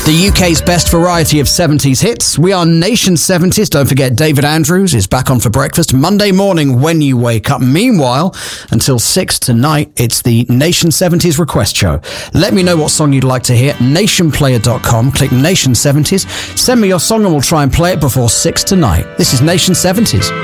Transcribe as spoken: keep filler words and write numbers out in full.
The U K's best variety of seventies hits. We are Nation seventies. Don't forget David Andrews is back on for breakfast Monday morning when you wake up. Meanwhile, until six tonight, it's the Nation seventies request show. Let me know what song you'd like to hear. nation player dot com. Click Nation seventies. Send me your song and we'll try and play it before six tonight. This is Nation seventies.